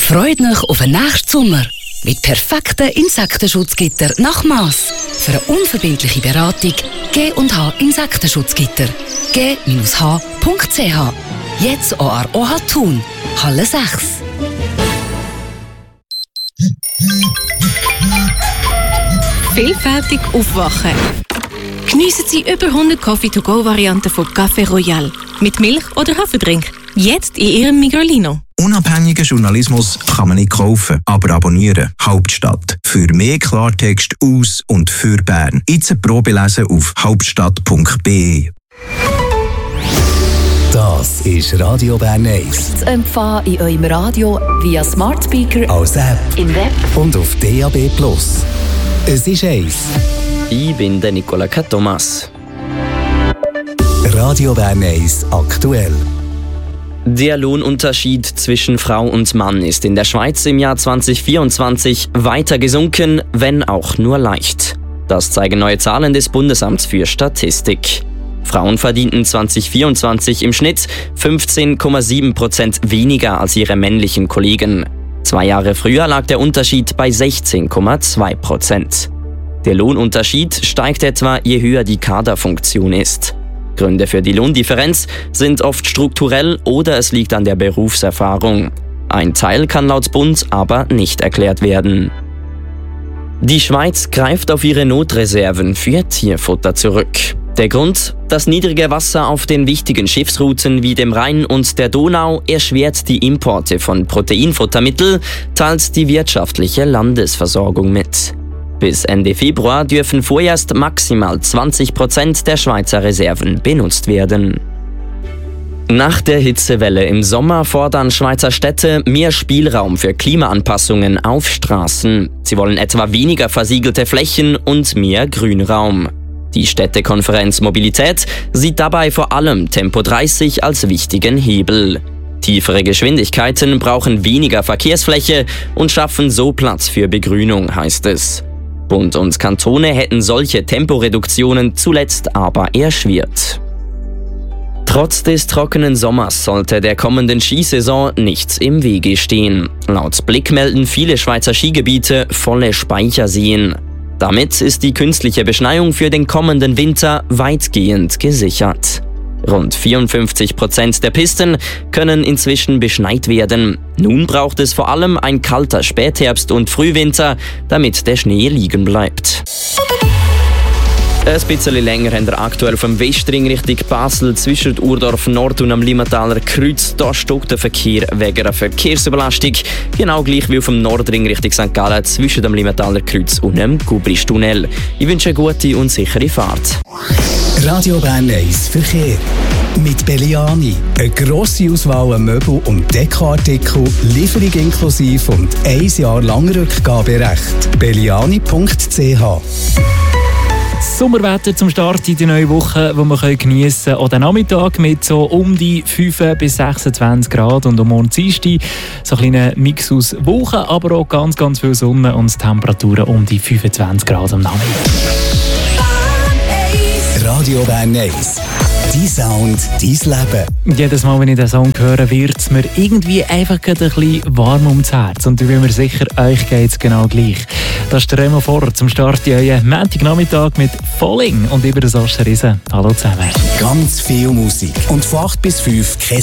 Freut euch auf den nächsten Sommer mit perfekten Insektenschutzgitter nach Mass. Für eine unverbindliche Beratung G&H Insektenschutzgitter. g-h.ch. Jetzt auch an OH Thun, Halle 6. Vielfältig aufwachen. Geniessen Sie über 100 Coffee-to-go-Varianten von Café Royal. Mit Milch oder Haferdrink. Jetzt in Ihrem Migros. Unabhängigen Journalismus kann man nicht kaufen, aber abonnieren. Hauptstadt. Für mehr Klartext aus und für Bern. Jetzt eine Probe lesen auf hauptstadt.be. Das ist Radio Bern 1. Zu empfangen in eurem Radio via Smart Speaker, als App, im Web und auf DAB+. Es ist 1. Ich bin der Nicola Thomas. Radio Bern 1 aktuell. Der Lohnunterschied zwischen Frau und Mann ist in der Schweiz im Jahr 2024 weiter gesunken, wenn auch nur leicht. Das zeigen neue Zahlen des Bundesamts für Statistik. Frauen verdienten 2024 im Schnitt 15,7% weniger als ihre männlichen Kollegen. 2 Jahre früher lag der Unterschied bei 16,2%. Der Lohnunterschied steigt etwa, je höher die Kaderfunktion ist. Gründe für die Lohndifferenz sind oft strukturell oder es liegt an der Berufserfahrung. Ein Teil kann laut Bund aber nicht erklärt werden. Die Schweiz greift auf ihre Notreserven für Tierfutter zurück. Der Grund? Das niedrige Wasser auf den wichtigen Schiffsrouten wie dem Rhein und der Donau erschwert die Importe von Proteinfuttermitteln, teilt die wirtschaftliche Landesversorgung mit. Bis Ende Februar dürfen vorerst maximal 20% der Schweizer Reserven benutzt werden. Nach der Hitzewelle im Sommer fordern Schweizer Städte mehr Spielraum für Klimaanpassungen auf Straßen. Sie wollen etwa weniger versiegelte Flächen und mehr Grünraum. Die Städtekonferenz Mobilität sieht dabei vor allem Tempo 30 als wichtigen Hebel. Tiefere Geschwindigkeiten brauchen weniger Verkehrsfläche und schaffen so Platz für Begrünung, heißt es. Bund und Kantone hätten solche Temporeduktionen zuletzt aber erschwert. Trotz des trockenen Sommers sollte der kommenden Skisaison nichts im Wege stehen. Laut Blick melden viele Schweizer Skigebiete volle Speicherseen. Damit ist die künstliche Beschneiung für den kommenden Winter weitgehend gesichert. Rund 54% der Pisten können inzwischen beschneit werden. Nun braucht es vor allem ein kalter Spätherbst und Frühwinter, damit der Schnee liegen bleibt. Ein bisschen länger haben wir aktuell vom Westring Richtung Basel zwischen Urdorf Nord und am Limmataler Kreuz. Da stockt der Verkehr wegen einer Verkehrsüberlastung. Genau gleich wie auf dem Nordring Richtung St. Gallen zwischen dem Limmataler Kreuz und dem Gubristunnel. Ich wünsche eine gute und sichere Fahrt. Radio Bern 1 Verkehr. Mit Belliani. Eine grosse Auswahl an Möbel- und Dekoartikel, Lieferung inklusive und 1 Jahr lang Rückgaberecht. belliani.ch. Sommerwetter zum Start in die neue Woche, wo wir geniessen können. Auch den Nachmittag mit so um die 5 bis 26 Grad und am Morgen Dienstag so ein kleiner Mix aus Wochen, aber auch ganz, ganz viel Sonne und Temperaturen um die 25 Grad am Nachmittag. Radio Bern 1. Dein Sound, dein Leben. Jedes Mal, wenn ich diesen Song höre, wird es mir irgendwie einfach ein bisschen warm ums Herz. Und ich bin mir sicher, euch geht es genau gleich. Das ist der Remo Vorr zum Start in euren Montagnachmittag mit Falling und über das Osterriesen. Hallo zusammen. Ganz viel Musik. Und von 8 bis 5 kein